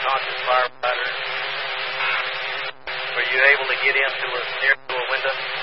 unconscious firefighter. Were you able to get into near to a window?